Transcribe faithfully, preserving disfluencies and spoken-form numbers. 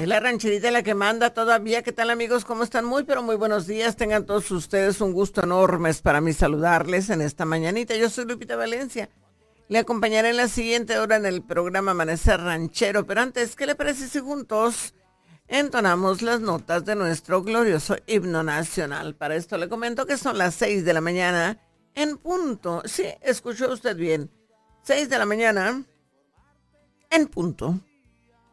Aquí la rancherita es la que manda todavía. ¿Qué tal, amigos? ¿Cómo están? Muy, pero muy buenos días. Tengan todos ustedes un gusto enorme. Es para mí saludarles en esta mañanita. Yo soy Lupita Valencia. Le acompañaré en la siguiente hora en el programa Amanecer Ranchero. Pero antes, ¿qué le parece si juntos entonamos las notas de nuestro glorioso himno nacional? Para esto le comento que son las seis de la mañana en punto. Sí, escuchó usted bien. Seis de la mañana en punto.